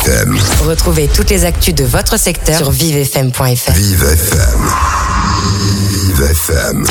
FM. Retrouvez toutes les actus de votre secteur sur vivefm.fr. Vive FM. Vive FM.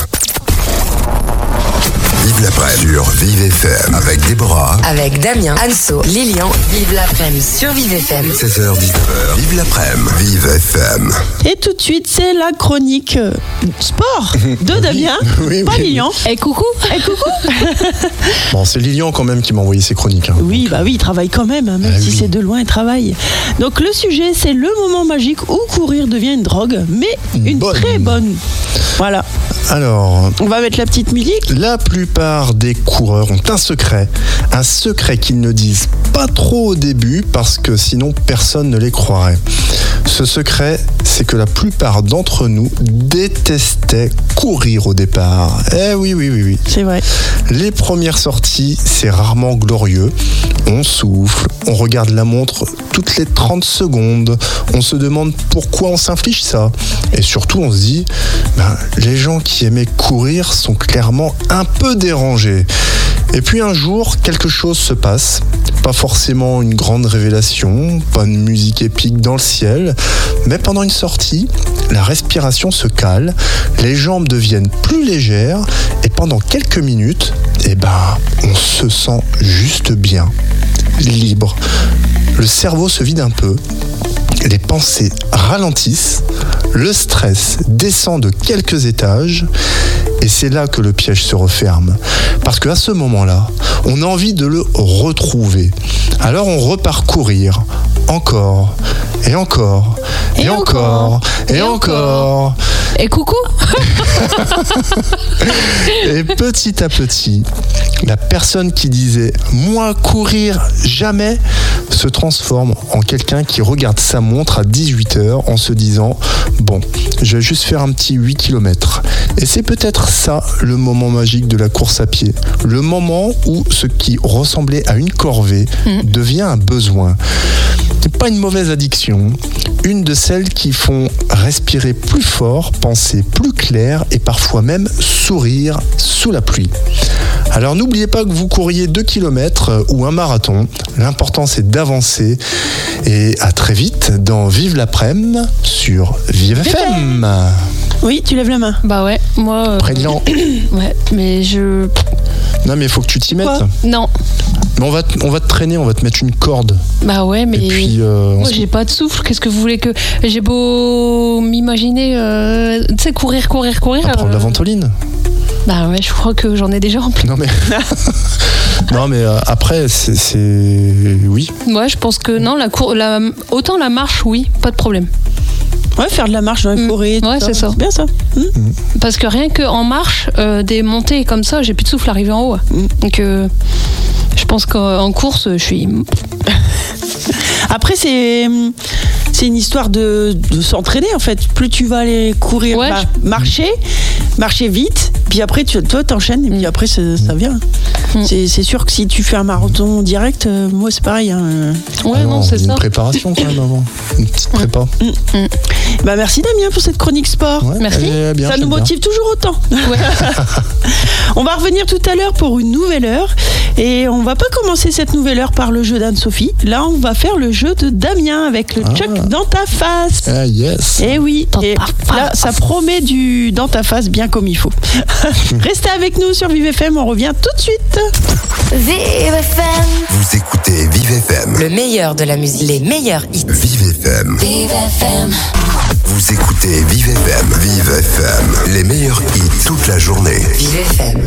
Vive l'après-midi sur Vive FM avec Déborah. Avec Damien, Anso, Lilian. Vive l'après-midi sur Vive FM. 16h-19h. Vive l'après-midi. Vive FM. Et tout de suite, c'est la chronique sport de Damien, pas Lilian. Et coucou. Bon, c'est Lilian quand même qui m'a envoyé ses chroniques. Hein. Oui, bah oui, il travaille quand même, hein, même si c'est de loin, il travaille. Donc le sujet, c'est le moment magique où courir devient une drogue, mais une très bonne. Voilà. Alors, on va mettre la petite musique. La plupart des coureurs ont un secret qu'ils ne disent pas trop au début parce que sinon personne ne les croirait. Ce secret, c'est que la plupart d'entre nous détestaient courir au départ. Eh oui. C'est vrai. Les premières sorties, c'est rarement glorieux. On souffle, on regarde la montre toutes les 30 secondes. On se demande pourquoi on s'inflige ça. Et surtout, on se dit, les gens qui aimaient courir sont clairement un peu dérangés. Et puis un jour, quelque chose se passe. Pas forcément une grande révélation, pas de musique épique dans le ciel, mais pendant une sortie, la respiration se cale, les jambes deviennent plus légères et pendant quelques minutes, on se sent juste bien, libre. Le cerveau se vide un peu, les pensées ralentissent, le stress descend de quelques étages et c'est là que le piège se referme. Parce qu'à ce moment-là, on a envie de le retrouver. Alors on repart courir, encore, et encore, et encore, et encore. Et coucou. Et petit à petit, la personne qui disait « moi courir jamais » se transforme en quelqu'un qui regarde sa montre à 18h en se disant « bon, je vais juste faire un petit 8 km ». Et c'est peut-être ça le moment magique de la course à pied. Le moment où ce qui ressemblait à une corvée devient un besoin. C'est pas une mauvaise addiction, une de celles qui font respirer plus fort, penser plus clair et parfois même sourire sous la pluie. Alors n'oubliez pas que vous couriez 2 km ou un marathon, l'important c'est d'avancer et à très vite dans Vive l'après-midi sur Vive FM. Oui, tu lèves la main. Bah ouais, moi... Prégnant. Ouais, mais je... Non mais il faut que tu t'y mettes. Non. Mais on va te traîner, on va te mettre une corde. Bah ouais, mais... Et puis, moi j'ai pas de souffle, qu'est-ce que vous voulez que... J'ai beau m'imaginer, tu sais, courir. Prendre la ventoline. Bah ouais, je crois que j'en ai déjà rempli. Non mais... Non mais après, c'est... Oui. Ouais, je pense que non, autant la marche, oui, pas de problème. Ouais, faire de la marche dans les forêts. Ouais, c'est ça. C'est bien ça. Parce que rien qu'en marche, des montées comme ça, j'ai plus de souffle arrivé en haut. Donc je pense qu'en course, je suis... Après, c'est une histoire de s'entraîner en fait. Plus tu vas aller courir, marcher vite, puis après toi t'enchaînes et puis après ça vient. C'est sûr que si tu fais un marathon direct, moi c'est pareil. Ouais, non, c'est ça. Une préparation quand même avant. Une petite prépa. Merci Damien pour cette chronique sport. Ouais, merci. Ça nous motive toujours autant. Ouais. On va revenir tout à l'heure pour une nouvelle heure. Et on va pas commencer cette nouvelle heure par le jeu d'Anne-Sophie. Là, on va faire le jeu de Damien avec le Chuck dans ta face. Ah yes. Et oui. Et là, ça promet du dans ta face bien comme il faut. Restez avec nous sur Vive FM. On revient tout de suite. Vive FM. Vous écoutez Vive FM. Le meilleur de la musique, les meilleurs hits. Vive FM. Vive FM. Vous écoutez Vive FM. Vive FM. Les meilleurs hits toute la journée. Vive FM.